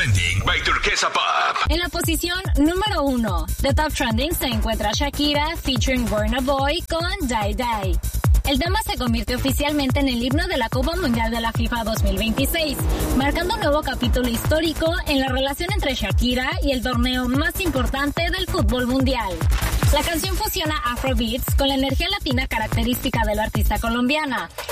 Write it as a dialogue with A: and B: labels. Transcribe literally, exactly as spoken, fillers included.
A: Trending by Turquesa Pop.
B: En la posición número uno de Top Trending se encuentra Shakira featuring Burna Boy con Die Die. El tema se convirtió oficialmente en el himno de la Copa Mundial de la FIFA dos mil veintiséis, marcando un nuevo capítulo histórico en la relación entre Shakira y el torneo más importante del fútbol mundial. La canción fusiona Afrobeats con la energía latina característica de la artista colombiana